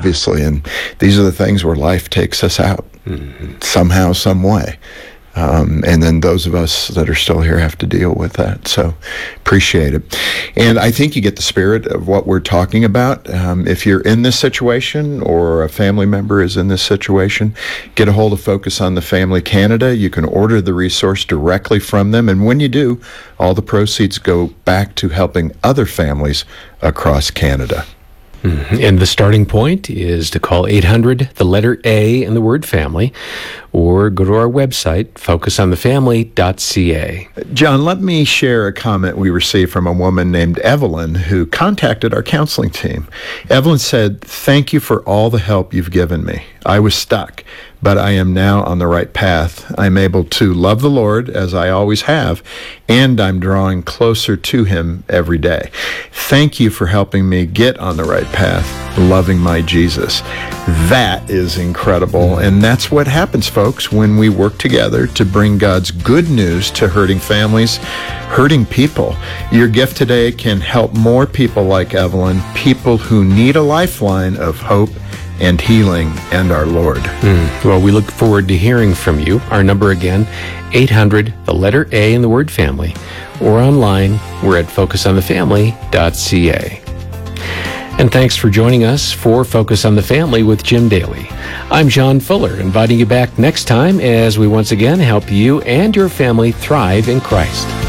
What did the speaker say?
obviously. And these are the things where life takes us out somehow, some way. And then those of us that are still here have to deal with that. So appreciate it. And I think you get the spirit of what we're talking about. If you're in this situation or a family member is in this situation, get a hold of Focus on the Family Canada. You can order the resource directly from them. And when you do, all the proceeds go back to helping other families across Canada. And the starting point is to call 800, the letter A in the word family, or go to our website, focusonthefamily.ca. John, let me share a comment we received from a woman named Evelyn who contacted our counseling team. Evelyn said, "Thank you for all the help you've given me. I was stuck, but I am now on the right path. I'm able to love the Lord as I always have, and I'm drawing closer to Him every day. Thank you for helping me get on the right path, loving my Jesus." That is incredible, and that's what happens, folks, when we work together to bring God's good news to hurting families, hurting people. Your gift today can help more people like Evelyn, people who need a lifeline of hope and healing and our Lord. Well, we look forward to hearing from you. Our number again, 800, the letter A in the word family, or online, we're at focusonthefamily.ca. And thanks for joining us for Focus on the Family with Jim Daly. I'm John Fuller, inviting you back next time as we once again help you and your family thrive in Christ.